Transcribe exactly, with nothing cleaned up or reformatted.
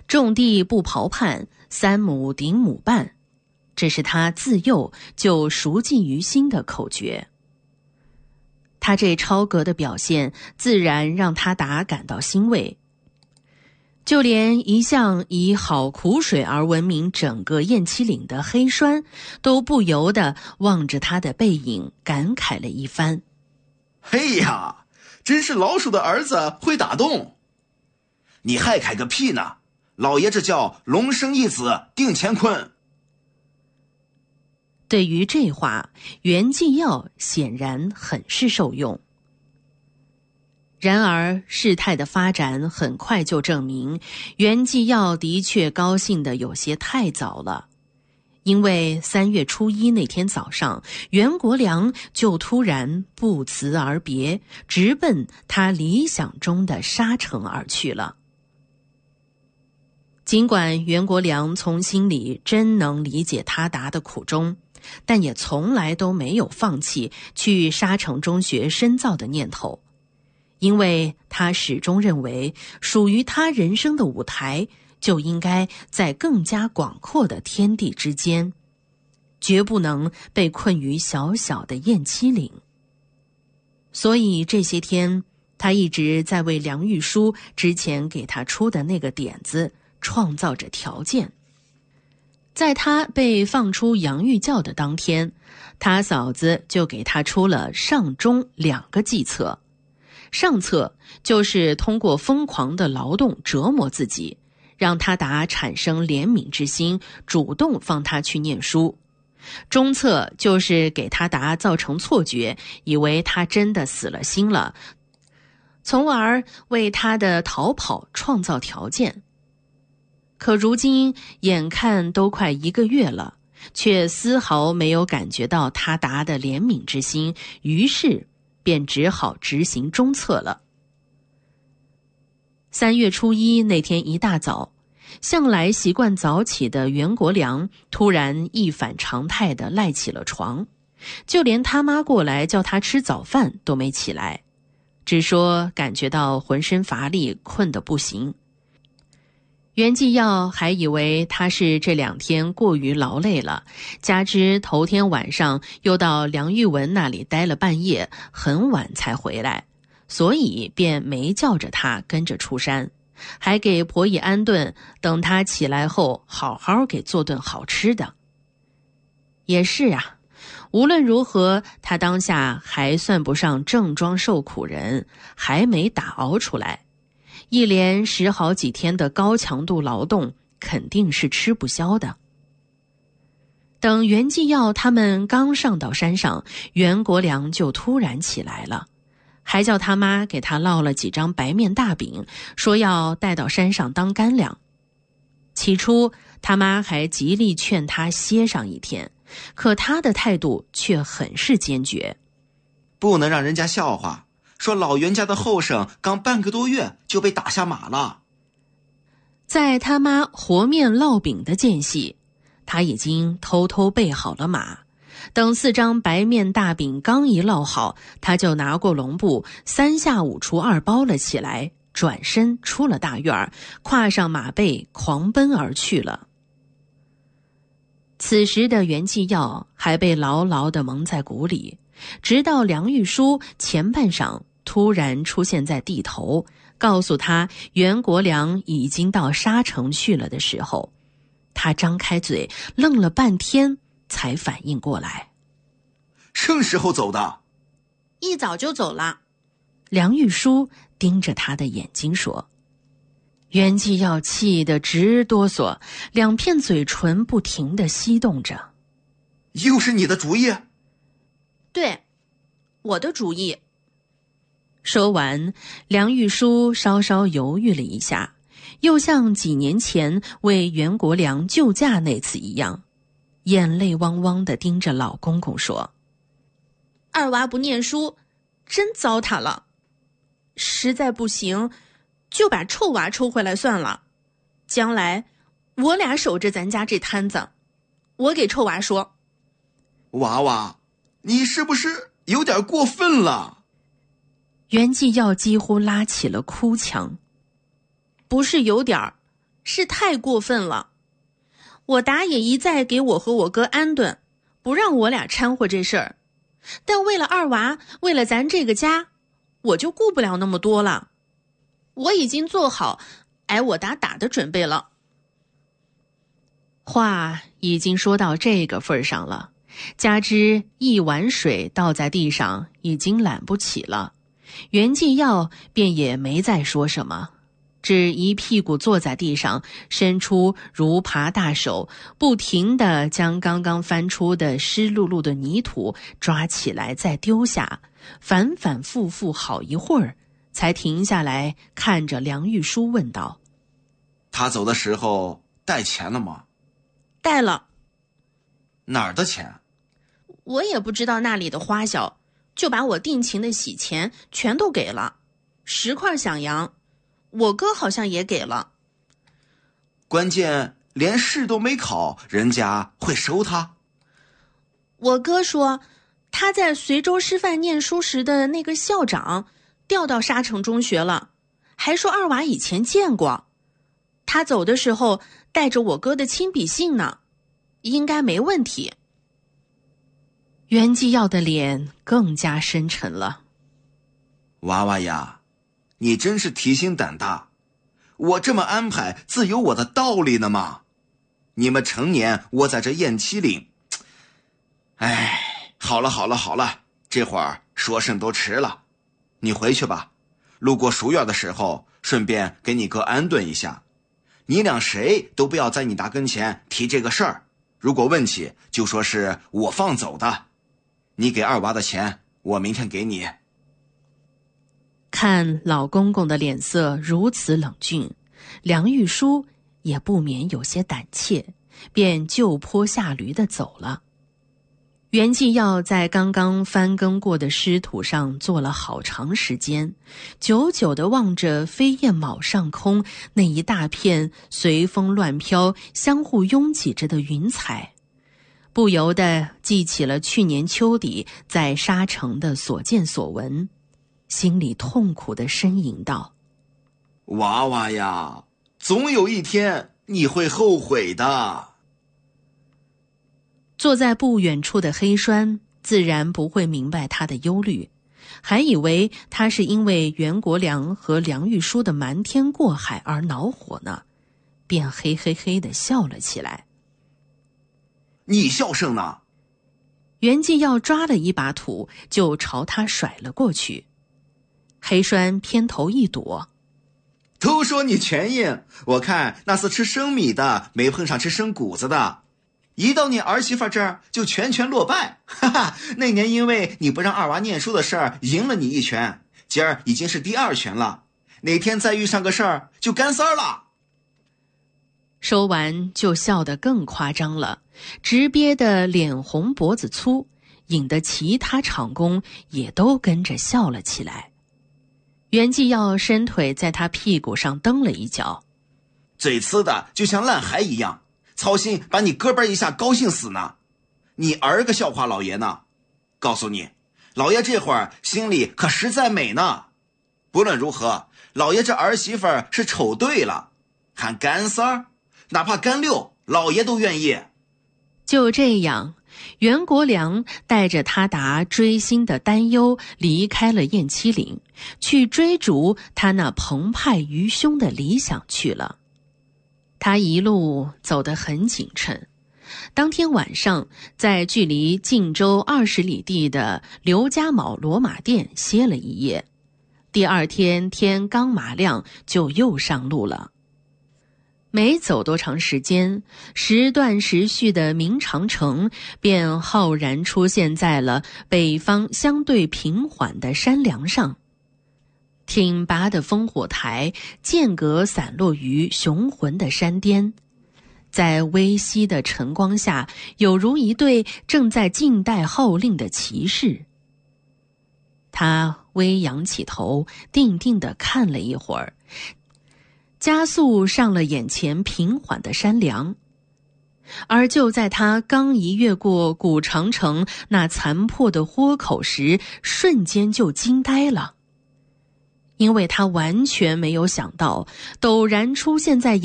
种地不刨畔，三亩顶亩半，这是他自幼就熟记于心的口诀。他这超格的表现自然让他达感到欣慰，就连一向以好苦水而闻名整个雁栖岭的黑栓都不由得望着他的背影感慨了一番。 嘿呀，真是老鼠的儿子会打洞。你害慨个屁呢，老爷这叫龙生一子定乾坤。 对于这话，袁继耀显然很是受用。然而事态的发展很快就证明，袁继耀的确高兴得有些太早了。因为三月初一那天早上，袁国良就突然不辞而别，直奔他理想中的沙城而去了。尽管袁国良从心里真能理解他达的苦衷，但也从来都没有放弃去沙城中学深造的念头，因为他始终认为属于他人生的舞台就应该在更加广阔的天地之间，绝不能被困于小小的雁栖岭。所以这些天他一直在为梁玉书之前给他出的那个点子创造着条件。在他被放出洋芋教的当天，他嫂子就给他出了上中两个计策。上策就是通过疯狂的劳动折磨自己，让他达产生怜悯之心，主动放他去念书。中策就是给他达造成错觉，以为他真的死了心了，从而为他的逃跑创造条件。可如今眼看都快一个月了，却丝毫没有感觉到他达的怜悯之心，于是便只好执行中策了。三月初一那天一大早，向来习惯早起的袁国良突然一反常态地赖起了床，就连他妈过来叫他吃早饭都没起来，只说感觉到浑身乏力，困得不行。袁继耀还以为他是这两天过于劳累了，加之头天晚上又到梁玉文那里待了半夜，很晚才回来，所以便没叫着他跟着出山，还给婆姨安顿，等他起来后好好给做顿好吃的。也是啊，无论如何他当下还算不上正装受苦人，还没打熬出来，一连十好几天的高强度劳动肯定是吃不消的。等袁继耀他们刚上到山上，袁国良就突然起来了，还叫他妈给他烙了几张白面大饼，说要带到山上当干粮。起初他妈还极力劝他歇上一天，可他的态度却很是坚决。 不能让人家笑话，说老袁家的后生刚半个多月就被打下马了。 在他妈和面烙饼的间隙，他已经偷偷备好了马，等四张白面大饼刚一烙好，他就拿过笼布，三下五除二包了起来，转身出了大院，跨上马背狂奔而去了。此时的袁继耀还被牢牢地蒙在鼓里，直到梁玉书前半晌突然出现在地头，告诉他袁国良已经到沙城去了的时候，他张开嘴愣了半天才反应过来。 什时候走的？ 一早就走了。 梁玉书盯着他的眼睛说。袁继耀气得直哆嗦，两片嘴唇不停地翕动着。 又是你的主意？ 对，我的主意。 说完，梁玉书稍稍犹豫了一下，又像几年前为袁国良救驾那次一样，眼泪汪汪地盯着老公公说： 二娃不念书，真糟蹋了。实在不行，就把臭娃抽回来算了。将来我俩守着咱家这摊子。我给臭娃说： 娃娃，你是不是有点过分了？ 袁继耀几乎拉起了哭腔。 不是有点儿， 是太过分了。我达也一再给我和我哥安顿，不让我俩掺和这事儿。但为了二娃，为了咱这个家，我就顾不了那么多了。我已经做好挨我达打的准备了。 话已经说到这个份上了，加之一碗水倒在地上已经揽不起了，袁继耀便也没再说什么，只一屁股坐在地上，伸出如耙大手，不停地将刚刚翻出的湿漉漉的泥土抓起来再丢下，反反复复好一会儿，才停下来看着梁玉书问道： 他走的时候带钱了吗？ 带了。 哪儿的钱？ 我也不知道那里的花销，就把我定情的喜钱全都给了，十块响洋，我哥好像也给了。 关键连试都没考，人家会收他？ 我哥说，他在随州师范念书时的那个校长调到沙城中学了，还说二娃以前见过。他走的时候带着我哥的亲笔信呢，应该没问题。 袁继耀的脸更加深沉了。 娃娃呀，你真是提心胆大，我这么安排自有我的道理呢嘛。你们成年窝在这雁栖岭，哎，好了好了好了，这会儿说声都迟了，你回去吧，路过书院的时候顺便给你哥安顿一下。你俩谁都不要在你达跟前提这个事儿，如果问起就说是我放走的。你给二娃的钱我明天给你。 看老公公的脸色如此冷峻，梁玉书也不免有些胆怯，便就坡下驴地走了。袁继耀在刚刚翻耕过的湿土上坐了好长时间，久久地望着飞燕卯上空那一大片随风乱飘、相互拥挤着的云彩，不由得记起了去年秋底在沙城的所见所闻，心里痛苦地呻吟道： 娃娃呀，总有一天你会后悔的。 坐在不远处的黑栓自然不会明白他的忧虑，还以为他是因为袁国良和梁玉书的瞒天过海而恼火呢，便嘿嘿嘿地笑了起来。 你笑声呢？ 袁继耀抓了一把土就朝他甩了过去，黑栓偏头一躲。 都说你全硬，我看那是吃生米的，没碰上吃生谷子的。一到你儿媳妇这儿就拳拳落败，哈哈！那年因为你不让二娃念书的事儿赢了你一拳，今儿已经是第二拳了，哪天再遇上个事儿就干三儿了。 说完就笑得更夸张了，直憋得脸红脖子粗，引得其他场工也都跟着笑了起来。袁继耀伸腿在他屁股上蹬了一脚， 嘴呲的就像烂孩一样，操心把你胳膊一下高兴死呢。你儿个笑话老爷呢？告诉你，老爷这会儿心里可实在美呢。不论如何，老爷这儿媳妇儿是瞅对了，喊干三儿，哪怕干六，老爷都愿意。 就这样，袁国良带着他达追星的担忧离开了雁栖岭，去追逐他那澎湃于胸的理想去了。他一路走得很紧称，当天晚上在距离晋州二十里地的刘家卯骡马店歇了一夜，第二天天刚马亮就又上路了。没走多长时间，时断时续的明长城便浩然出现在了北方相对平缓的山梁上。挺拔的烽火台间隔散落于雄浑的山巅，在微熹的晨光下，有如一队正在静待号令的骑士。他微扬起头，定定地看了一会儿，加速上了眼前平缓的山梁。而就在他刚一越过古长城那残破的豁口时，瞬间就惊呆了，因为他完全没有想到，陡然出现在